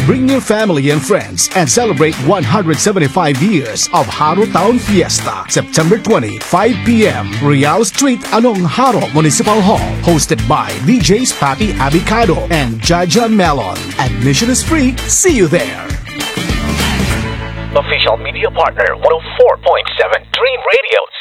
Bring your family and friends and celebrate 175 years of Haro Town Fiesta, September 20, 5 p.m. Real Street, Anong Haro Municipal Hall. Hosted by DJs Patty Abicado and Jaja Melon. Admission is free. See you there. Official media partner 104.7 Dream Radio